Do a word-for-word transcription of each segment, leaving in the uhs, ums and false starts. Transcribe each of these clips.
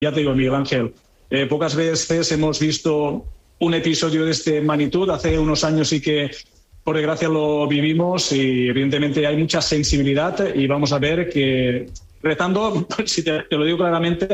ya te digo, Miguel Ángel, eh, pocas veces hemos visto un episodio de esta magnitud. Hace unos años sí que, por desgracia, lo vivimos y evidentemente hay mucha sensibilidad y vamos a ver que, rezando, si te, te lo digo claramente,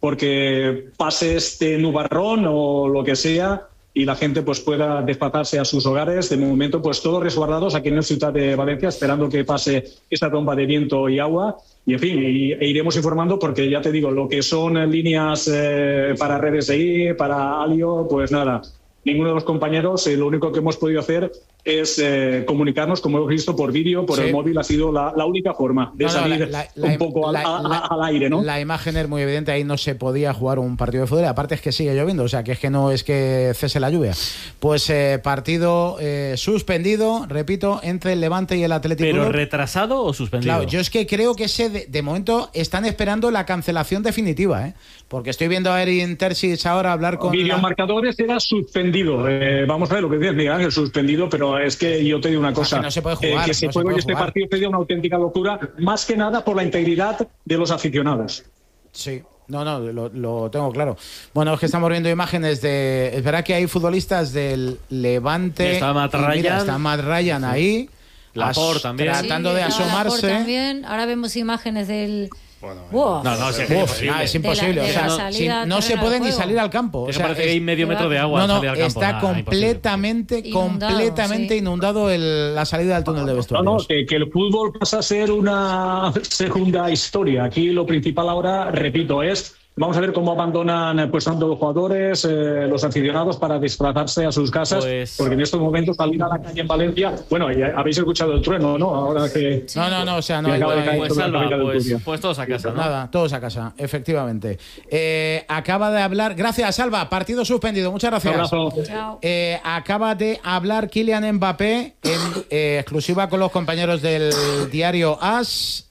porque pase este nubarrón o lo que sea y la gente pues pueda desplazarse a sus hogares. De momento, pues todos resguardados aquí en la ciudad de Valencia, esperando que pase esta tromba de viento y agua. Y, en fin, y, e iremos informando porque, ya te digo, lo que son líneas eh, para redes de ahí, para Alio, pues nada, ninguno de los compañeros, eh, lo único que hemos podido hacer es eh, comunicarnos, como hemos visto, por vídeo, por sí. el móvil. Ha sido la, la única forma de no, salir no, la, la, un poco la, a, a, la, al aire, ¿no? La imagen es muy evidente, ahí no se podía jugar un partido de fútbol, aparte es que sigue lloviendo, o sea, que es que no es que cese la lluvia. Pues eh, partido eh, suspendido, repito, entre el Levante y el Atlético. ¿Pero Club. retrasado o suspendido? Claro, yo es que creo que ese de, de momento están esperando la cancelación definitiva, ¿eh? Porque estoy viendo a Erin Terzic ahora hablar con... Videomarcadores la... era suspendido. Eh, vamos a ver lo que dices, Miguel Ángel, suspendido, pero es que yo te digo una cosa. Ah, que no se puede jugar. Eh, que se no juegue se puede este jugar. partido sería una auténtica locura, más que nada por la integridad de los aficionados. Sí. No, no, lo, lo tengo claro. Bueno, es que estamos viendo imágenes de... Es verdad que hay futbolistas del Levante. Está Matt Ryan. Mira, está Matt Ryan ahí. Laporte también. Tratando sí, de asomarse. También. Ahora vemos imágenes del... Bueno, wow. No, no, si es, Uf, ah, es imposible. De la, de o sea, la si, no se puede ni salir al campo. O sea, parece que es, hay medio metro de agua. No, no, al campo. está Nada, completamente, inundado, completamente sí. inundado el, la salida del túnel de vestuarios. No, no, que, que el fútbol pasa a ser una segunda historia. Aquí lo principal ahora, repito, es... Vamos a ver cómo abandonan pues tanto los jugadores, eh, los aficionados para desplazarse a sus casas, pues... porque en estos momentos salir a la calle en Valencia, bueno, ya habéis escuchado el trueno, ¿no? Ahora que no, no, no, o sea, no hay, pues, hay, pues, salva, pues, pues todos a casa, ¿no? Nada, todos a casa, efectivamente. Eh, acaba de hablar, gracias, Salva, partido suspendido, muchas gracias. Chao. Eh, acaba de hablar Kylian Mbappé en eh, exclusiva con los compañeros del diario AS.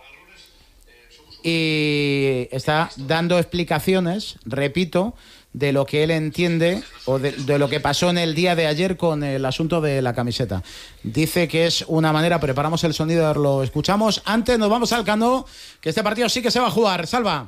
Y está dando explicaciones, repito, de lo que él entiende o de, de lo que pasó en el día de ayer con el asunto de la camiseta. Dice que es una manera, preparamos el sonido, lo escuchamos. Antes nos vamos al Camp, que este partido sí que se va a jugar. Salva.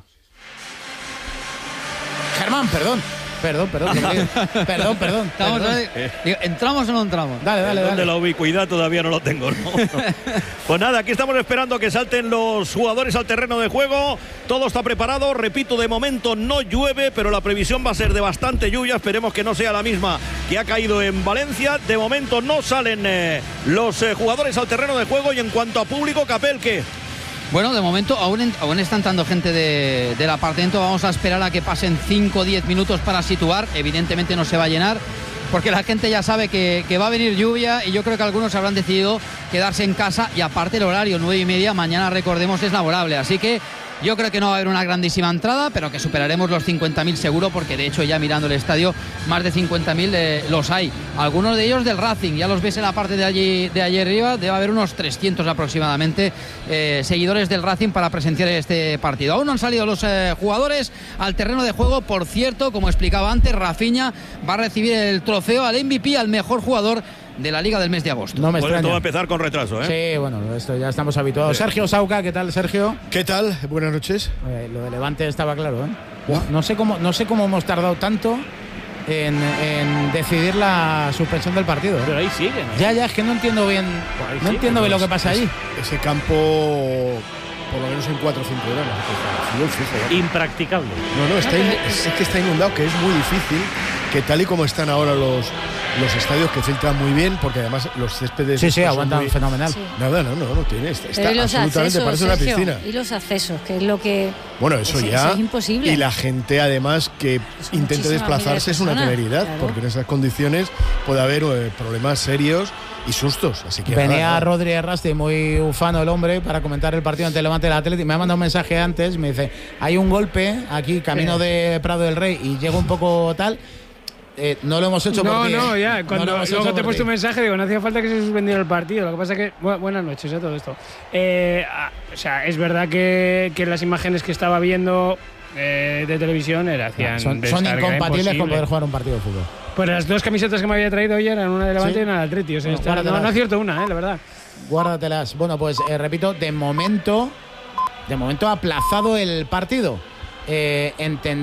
Germán, perdón. Perdón, perdón, perdón, perdón. Estamos perdón. Ahí, ¿entramos o no entramos? Dale, dale, dale. De la ubicuidad todavía no lo tengo, ¿no? Pues nada, aquí estamos esperando que salten los jugadores al terreno de juego. Todo está preparado. Repito, de momento no llueve, pero la previsión va a ser de bastante lluvia. Esperemos que no sea la misma que ha caído en Valencia. De momento no salen eh, los eh, jugadores al terreno de juego. Y en cuanto a público, Capel, ¿qué? Bueno, de momento aún, aún está entrando gente de, del apartamento. Vamos a esperar a que pasen cinco o diez minutos para situar. Evidentemente no se va a llenar porque la gente ya sabe que, que va a venir lluvia y yo creo que algunos habrán decidido quedarse en casa. Y aparte el horario, nueve y media, mañana recordemos es laborable. Así que yo creo que no va a haber una grandísima entrada, pero que superaremos los cincuenta mil seguro, porque de hecho ya mirando el estadio más de cincuenta mil eh, los hay. Algunos de ellos del Racing, ya los ves en la parte de allí, de allí arriba, debe haber unos trescientos aproximadamente eh, seguidores del Racing para presenciar este partido. Aún no han salido los eh, jugadores al terreno de juego. Por cierto, como explicaba antes, Rafinha va a recibir el trofeo al M V P, al mejor jugador de la Liga del mes de agosto. No me Bueno, extraña. todo va a empezar con retraso, ¿eh? Sí, bueno, esto ya estamos habituados. Sí. Sergio Sauca, ¿qué tal, Sergio? ¿Qué tal? Buenas noches. Eh, lo de Levante estaba claro, ¿eh? No, no sé cómo, no sé cómo hemos tardado tanto en, en decidir la suspensión del partido, ¿eh? Pero ahí siguen, ¿eh? Ya, ya, es que no entiendo bien, Pues no sí, entiendo bien lo que pasa ahí. Ese campo, por lo menos en cuatro o cinco horas. Impracticable. No, no, está in, es, es que está inundado, que es muy difícil que tal y como están ahora los, los estadios, que filtran muy bien, porque además los céspedes... Sí, sí, son aguantan muy, fenomenal. Sí. Nada, no, no, no tiene. Está, está Pero y los absolutamente, accesos, parece una Sergio, piscina. y los accesos, que es lo que... Bueno, eso eso, ya. eso es imposible. Y la gente, además, que Son intente muchísimas desplazarse es miles de una personas, temeridad, claro. porque en esas condiciones puede haber eh, problemas serios y sustos. Así que Venía nada, Rodri Errasti, muy ufano el hombre, para comentar el partido ante el Levante del Atlético. Me ha mandado un mensaje antes, me dice, hay un golpe aquí, camino de Prado del Rey, y llego un poco tal... Eh, no lo hemos hecho no, por ti. No, ¿eh? ya, cuando no luego te he puesto un mensaje, digo, no hacía falta que se suspendiera el partido. Lo que pasa es que, bu buenas noches a todo esto. Eh, a, o sea, es verdad que, que las imágenes que estaba viendo eh, de televisión era, hacían son, son incompatibles con poder jugar un partido de fútbol. Pues las dos camisetas que me había traído hoy eran una de Levante ¿Sí? y una de Atleti. O sea, Bueno, esta, no, no acierto una, eh, la verdad. Guárdatelas. Bueno, pues eh, repito, de momento, de momento aplazado el partido. Eh,